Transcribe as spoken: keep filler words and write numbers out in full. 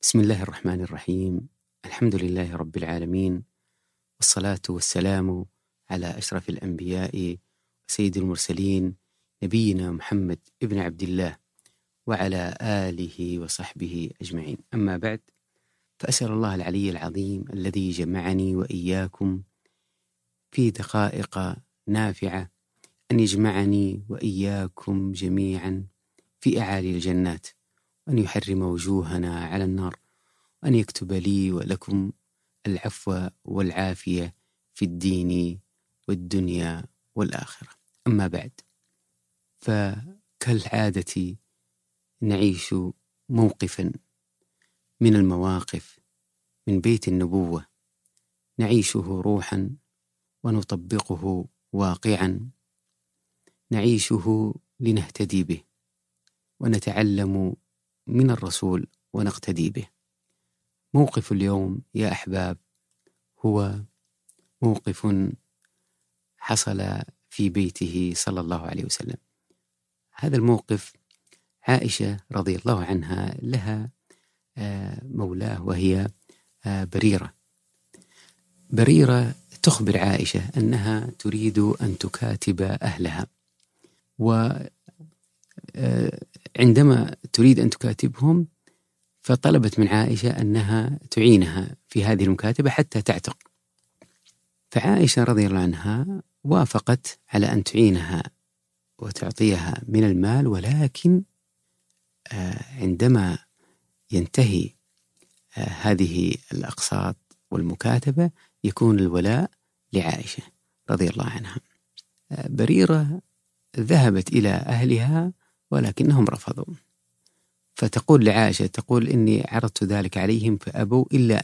بسم الله الرحمن الرحيم. الحمد لله رب العالمين، والصلاة والسلام على أشرف الأنبياء وسيد المرسلين نبينا محمد ابن عبد الله وعلى آله وصحبه أجمعين. أما بعد، فأسأل الله العلي العظيم الذي جمعني وإياكم في دقائق نافعة أن يجمعني وإياكم جميعا في أعالي الجنات، وأن يحرم وجوهنا على النار، وأن يكتب لي ولكم العفو والعافية في الدين والدنيا والآخرة. أما بعد، فكالعادة نعيش موقفا من المواقف من بيت النبوة، نعيشه روحا ونطبقه واقعا، نعيشه لنهتدي به ونتعلم من الرسول ونقتدي به. موقف اليوم يا أحباب هو موقف حصل في بيته صلى الله عليه وسلم. هذا الموقف عائشة رضي الله عنها لها مولاه، وهي بريرة. بريرة تخبر عائشة أنها تريد أن تكاتب أهلها، وعندما تريد أن تكاتبهم فطلبت من عائشة أنها تعينها في هذه المكاتبة حتى تعتق. فعائشة رضي الله عنها وافقت على أن تعينها وتعطيها من المال، ولكن عندما ينتهي هذه الأقساط والمكاتبة يكون الولاء لعائشة رضي الله عنها. بريرة ذهبت إلى أهلها ولكنهم رفضوا، فتقول لعائشة، تقول إني عرضت ذلك عليهم فأبوا إلا